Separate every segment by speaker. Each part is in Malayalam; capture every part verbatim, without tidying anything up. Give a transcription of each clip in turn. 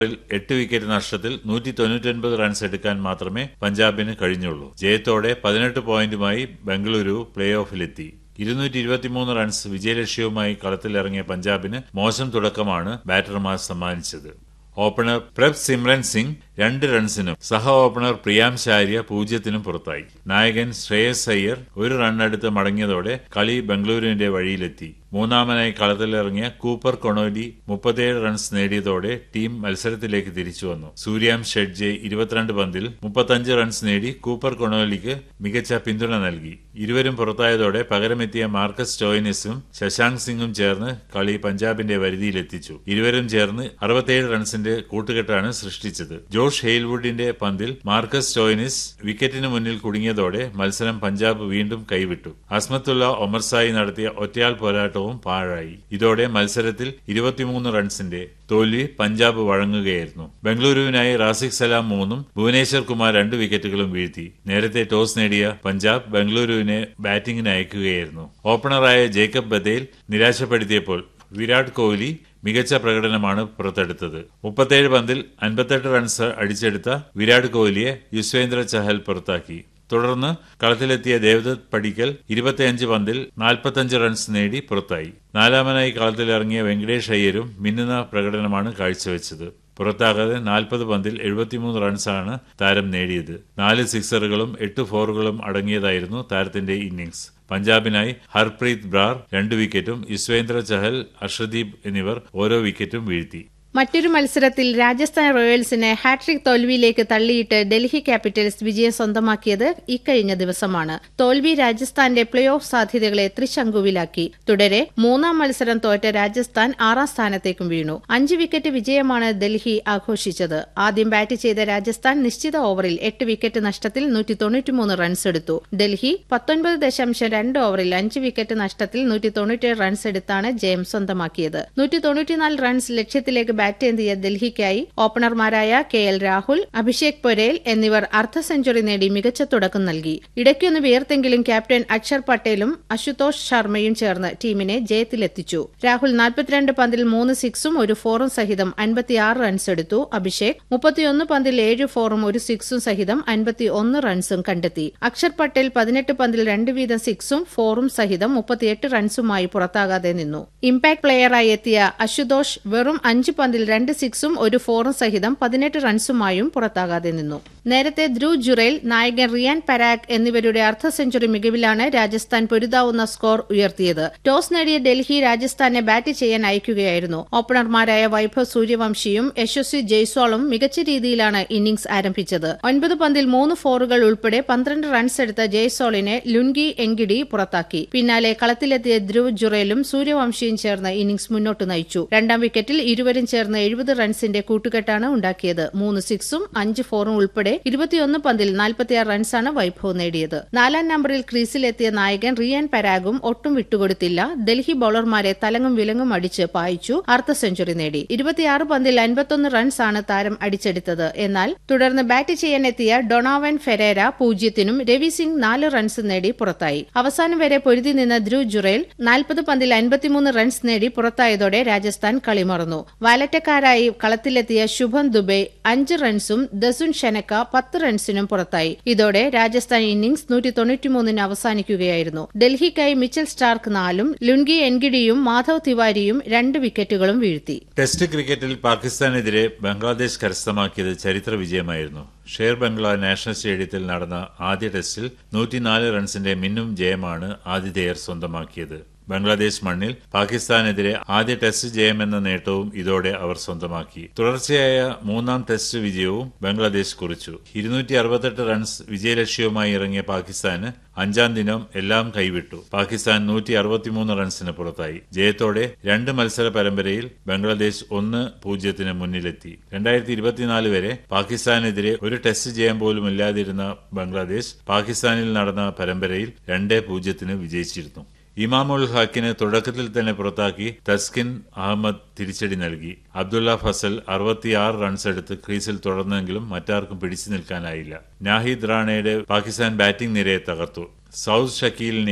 Speaker 1: എട്ട് വിക്കറ്റ് നഷ്ടത്തിൽ നൂറ്റി തൊണ്ണൂറ്റൊൻപത് റൺസ് എടുക്കാൻ മാത്രമേ പഞ്ചാബിന് കഴിഞ്ഞുള്ളൂ. ജയത്തോടെ പതിനെട്ട് പോയിന്റുമായി ബംഗളൂരു പ്ലേ ഓഫിലെത്തി. ഇരുന്നൂറ്റി ഇരുപത്തിമൂന്ന് റൺസ് വിജയലക്ഷ്യവുമായി കളത്തിലിറങ്ങിയ പഞ്ചാബിന് മോശം തുടക്കമാണ് ബാറ്റർമാർ സമ്മാനിച്ചത്. ഓപ്പണർ പ്രഭ് സിമ്രൻ സിംഗ് രണ്ട് റൺസിനും സഹ ഓപ്പണർ പ്രിയാം ശാര്യ പൂജ്യത്തിനും പുറത്തായി. നായകൻ ശ്രേയസ് അയ്യർ ഒരു റണ്ണെടുത്ത് മടങ്ങിയതോടെ കളി ബംഗളൂരുവിന്റെ വഴിയിലെത്തി. മൂന്നാമനായി കളത്തിലിറങ്ങിയ കൂപ്പർ കൊണോലി മുപ്പത്തിയേഴ് റൺസ് നേടിയതോടെ ടീം മത്സരത്തിലേക്ക് തിരിച്ചുവന്നു. സൂര്യാം ഷെഡ്ജെ ഇരുപത്തിരണ്ട് പന്തിൽ മുപ്പത്തഞ്ച് റൺസ് നേടി കൂപ്പർ കൊണോലിക്ക് മികച്ച പിന്തുണ നൽകി. ഇരുവരും പുറത്തായതോടെ പകരമെത്തിയ മാർക്കസ് സ്റ്റോയിനിസും ശശാങ്ക് സിംഗും ചേർന്ന് കളി പഞ്ചാബിന്റെ വരുതിയിലെത്തിച്ചു. ഇരുവരും ചേർന്ന് അറുപത്തിയേഴ് റൺസിന്റെ കൂട്ടുകെട്ടാണ് സൃഷ്ടിച്ചത്. ജോഷ് ഹെയ്ൽവുഡിന്റെ പന്തിൽ മാർക്കസ് സ്റ്റോയിനിസ് വിക്കറ്റിന് മുന്നിൽ കുടുങ്ങിയതോടെ മത്സരം പഞ്ചാബ് വീണ്ടും കൈവിട്ടു. അസ്മത്തുള്ള ഒമർസായി നടത്തിയ ഒറ്റയാൾ പോരാട്ടവും പാഴായി. ഇതോടെ മത്സരത്തിൽ ഇരുപത്തിമൂന്ന് റൺസിന്റെ തോൽവി പഞ്ചാബ് വഴങ്ങുകയായിരുന്നു. ബംഗളൂരുവിനായി റാസിഖ് സലാം മൂന്നും ഭുവനേശ്വർ കുമാർ രണ്ട് വിക്കറ്റുകളും വീഴ്ത്തി. നേരത്തെ ടോസ് നേടിയ പഞ്ചാബ് ബംഗളൂരുവിനെ ബാറ്റിംഗിന് അയക്കുകയായിരുന്നു. ഓപ്പണറായ ജേക്കബ് ബദേൽ നിരാശപ്പെടുത്തിയപ്പോൾ വിരാട് കോഹ്ലി മികച്ച പ്രകടനമാണ് പുറത്തെടുത്തത്. മുപ്പത്തിയേഴ് പന്തിൽ അൻപത്തെട്ട് റൺസ് അടിച്ചെടുത്ത വിരാട് കോഹ്ലിയെ യുസ്വേന്ദ്ര ചഹൽ പുറത്താക്കി. തുടർന്ന് കളത്തിലെത്തിയ ദേവദത്ത് പടിക്കൽ ഇരുപത്തിയഞ്ച് പന്തിൽ നാൽപ്പത്തഞ്ച് റൺസ് നേടി പുറത്തായി. നാലാമനായി കളത്തിലിറങ്ങിയ വെങ്കടേഷ് അയ്യരും മിന്നുന്ന പ്രകടനമാണ് കാഴ്ചവെച്ചത്. പുറത്താകാതെ നാൽപ്പത് പന്തിൽ എഴുപത്തിമൂന്ന് റൺസാണ് താരം നേടിയത്. നാല് സിക്സറുകളും എട്ട് ഫോറുകളും അടങ്ങിയതായിരുന്നു താരത്തിന്റെ ഇന്നിംഗ്സ്. പഞ്ചാബിനായി ഹർപ്രീത് ബ്രാർ രണ്ട് വിക്കറ്റും യുസ്വേന്ദ്ര ചഹൽ, അർഷദീപ് എന്നിവർ ഓരോ വിക്കറ്റും വീഴ്ത്തി.
Speaker 2: മറ്റൊരു മത്സരത്തിൽ രാജസ്ഥാൻ റോയൽസിനെ ഹാട്രിക് തോൽവിയിലേക്ക് തള്ളിയിട്ട് ഡൽഹി ക്യാപിറ്റൽസ് വിജയം സ്വന്തമാക്കിയത് ഇക്കഴിഞ്ഞ ദിവസമാണ്. തോൽവി രാജസ്ഥാന്റെ പ്ലേ ഓഫ് സാധ്യതകളെ ത്രിശങ്കുവിലാക്കി. തുടരെ മൂന്നാം മത്സരം തോറ്റ രാജസ്ഥാൻ ആറാം സ്ഥാനത്തേക്കും വീണു. അഞ്ച് വിക്കറ്റ് വിജയമാണ് ഡൽഹി ആഘോഷിച്ചത്. ആദ്യം ബാറ്റ് ചെയ്ത രാജസ്ഥാൻ നിശ്ചിത ഓവറിൽ എട്ട് വിക്കറ്റ് നഷ്ടത്തിൽ നൂറ്റി തൊണ്ണൂറ്റിമൂന്ന് റൺസ് എടുത്തു. ഡൽഹി പത്തൊൻപത് ദശാംശം രണ്ട് ഓവറിൽ അഞ്ച് വിക്കറ്റ് നഷ്ടത്തിൽ നൂറ്റി തൊണ്ണൂറ്റേഴ് റൺസ് എടുത്താണ് ജയം സ്വന്തമാക്കിയത്. നൂറ്റി തൊണ്ണൂറ്റിനാല് റൺസ് ലക്ഷ്യത്തിലേക്ക് bat ചെയ്തിയ ഡൽഹിക്കായി ഓപ്പണർമാരായ K L Rahul, Abhishek Porel എന്നിവർ അർദ്ധ സെഞ്ചുറി നേടി മികച്ച തുടക്കം നൽകി. ഇടയ്ക്കൊന്ന് വിയർത്തെങ്കിലും ക്യാപ്റ്റൻ അക്ഷർ പട്ടേലും അശുതോഷ് ശർമ്മയും ചേർന്ന് ടീമിനെ ജയത്തിലെത്തിച്ചു. രാഹുൽ നാൽപ്പത്തിരണ്ട് പന്തിൽ മൂന്ന് സിക്സും ഒരു ഫോറും സഹിതം അൻപത്തിയാറ് റൺസ് എടുത്തു. അഭിഷേക് മുപ്പത്തിയൊന്ന് പന്തിൽ ഏഴ് ഫോറും ഒരു സിക്സും സഹിതം അൻപത്തിയൊന്ന് റൺസും കണ്ടെത്തി. അക്ഷർ പട്ടേൽ പതിനെട്ട് പന്തിൽ രണ്ട് വീതം സിക്സും ഫോറും സഹിതം മുപ്പത്തിയെട്ട് റൺസുമായി പുറത്താകാതെ നിന്നു. ഇംപാക്ട് പ്ലെയറായി എത്തിയ അശുതോഷ് വെറും അഞ്ച് പന്തിൽ രണ്ട് സിക്സും ഒരു ഫോറും സഹിതം പതിനെട്ട് റൺസുമായും പുറത്താകാതെ നിന്നു. നേരത്തെ ധ്രുവ് ജുറേൽ, നായകൻ റിയാൻ പരാഗ് എന്നിവരുടെ അർദ്ധ സെഞ്ചുറി മികവിലാണ് രാജസ്ഥാൻ പൊരുതാവുന്ന സ്കോർ ഉയർത്തിയത്. ടോസ് നേടിയ ഡൽഹി രാജസ്ഥാനെ ബാറ്റ് ചെയ്യാൻ അയക്കുകയായിരുന്നു. ഓപ്പണർമാരായ വൈഭവ് സൂര്യവംശിയും യശസ്വി ജയ്സ്വാളും മികച്ച രീതിയിലാണ് ഇന്നിംഗ്സ് ആരംഭിച്ചത്. ഒൻപത് പന്തിൽ മൂന്ന് ഫോറുകൾ ഉൾപ്പെടെ പന്ത്രണ്ട് റൺസ് എടുത്ത ജയ്സ്വാളിനെ ലുൻഗി എങ്കിഡി പുറത്താക്കി. പിന്നാലെ കളത്തിലെത്തിയ ധ്രുവ് ജുറേലും സൂര്യവംശിയും ചേർന്ന് ഇന്നിംഗ്സ് മുന്നോട്ട് നയിച്ചു. രണ്ടാം വിക്കറ്റിൽ ഇരുവരും ചേർന്ന് എഴുപത് റൺസിന്റെ കൂട്ടുകെട്ടാണ് ഉണ്ടാക്കിയത്. മൂന്ന് സിക്സും അഞ്ച് ഫോറും ഉൾപ്പെടെ ഇരുപത്തിയൊന്ന് പന്തിൽ നാൽപ്പത്തിയാറ് റൺസാണ് വൈഭവ് നേടിയത്. നാലാം നമ്പറിൽ ക്രീസിലെത്തിയ നായകൻ റിയാൻ പരാഗും ഒട്ടും വിട്ടുകൊടുത്തില്ല. ഡൽഹി ബൌളർമാരെ തലങ്ങും വിലങ്ങും അടിച്ച് പായിച്ചു അർദ്ധ സെഞ്ചുറി നേടി. ഇരുപത്തിയാറ് പന്തിൽ അൻപത്തൊന്ന് റൺസാണ് താരം അടിച്ചെടുത്തത്. എന്നാൽ തുടർന്ന് ബാറ്റ് ചെയ്യാനെത്തിയ ഡൊണാവൻ ഫെരേര പൂജ്യത്തിനും രവി സിംഗ് നാല് റൺസ് നേടി പുറത്തായി. അവസാനം വരെ പൊരുതി നിന്ന ധ്രുവ് ജുറേൽ നാൽപ്പത് പന്തിൽ അൻപത്തിമൂന്ന് റൺസ് നേടി പുറത്തായതോടെ രാജസ്ഥാൻ കളിമറന്നു. വാലറ്റക്കാരായി കളത്തിലെത്തിയ ശുഭം ദുബെ അഞ്ച് റൺസും ദസുൻ ഷെനക്ക പത്ത് റൺസിനും പുറത്തായി. ഇതോടെ രാജസ്ഥാൻ ഇന്നിംഗ്സ് നൂറ്റി തൊണ്ണൂറ്റിമൂന്നിന് അവസാനിക്കുകയായിരുന്നു. ഡൽഹിക്കായി മിച്ചൽ സ്റ്റാർക്ക് നാലും ലുൻഗി എൻഗിഡിയും മാധവ് തിവാരിയും രണ്ട് വിക്കറ്റുകളും വീഴ്ത്തി.
Speaker 1: ടെസ്റ്റ് ക്രിക്കറ്റിൽ പാകിസ്ഥാനെതിരെ ബംഗ്ലാദേശ് കരസ്ഥമാക്കിയത് ചരിത്ര വിജയമായിരുന്നു. ഷേർ ബംഗ്ല നാഷണൽ സ്റ്റേഡിയത്തിൽ നടന്ന ആദ്യ ടെസ്റ്റിൽ നൂറ്റിനാല് റൺസിന്റെ മിന്നും ജയമാണ് ആതിഥേയർ സ്വന്തമാക്കിയത്. ബംഗ്ലാദേശ് മണ്ണിൽ പാകിസ്ഥാനെതിരെ ആദ്യ ടെസ്റ്റ് ജയമെന്ന നേട്ടവും ഇതോടെ അവർ സ്വന്തമാക്കി. തുടർച്ചയായ മൂന്നാം ടെസ്റ്റ് വിജയവും ബംഗ്ലാദേശ് കുറിച്ചു. ഇരുന്നൂറ്റി അറുപത്തെട്ട് റൺസ് വിജയലക്ഷ്യവുമായി ഇറങ്ങിയ പാകിസ്ഥാന് അഞ്ചാം ദിനം എല്ലാം കൈവിട്ടു. പാകിസ്ഥാൻ നൂറ്റി അറുപത്തിമൂന്ന് റൺസിന് പുറത്തായി. ജയത്തോടെ രണ്ട് മത്സര പരമ്പരയിൽ ബംഗ്ലാദേശ് ഒന്ന് പൂജ്യത്തിന് മുന്നിലെത്തി. രണ്ടായിരത്തി ഇരുപത്തിനാല് വരെ പാകിസ്ഥാനെതിരെ ഒരു ടെസ്റ്റ് ജയം പോലും ഇല്ലാതിരുന്ന ബംഗ്ലാദേശ് പാകിസ്ഥാനിൽ നടന്ന പരമ്പരയിൽ രണ്ട് പൂജ്യത്തിന് വിജയിച്ചിരുന്നു. ഇമാമുൽ ഹക്കിന് തുടക്കത്തിൽ തന്നെ പുറത്താക്കി തസ്കിൻ അഹമ്മദ് തിരിച്ചടി നൽകി. അബ്ദുള്ള ഫസൽ അറുപത്തിയാറ് റൺസ് എടുത്ത് ക്രീസിൽ തുടർന്നെങ്കിലും മറ്റാർക്കും പിടിച്ചു നിൽക്കാനായില്ല. നാഹിദ് റാണയുടെ പാകിസ്ഥാൻ ബാറ്റിംഗ് നിരയെ തകർത്തു. സൌദ് ഷക്കീലിനെയും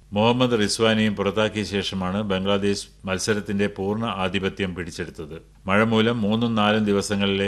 Speaker 1: മുഹമ്മദ് റിസ്വാനെയും പുറത്താക്കിയ ശേഷമാണ് ബംഗ്ലാദേശ് മത്സരത്തിന്റെ പൂർണ്ണ ആധിപത്യം പിടിച്ചെടുത്തത്. മഴ മൂലം മൂന്നും നാലും ദിവസങ്ങളിലെ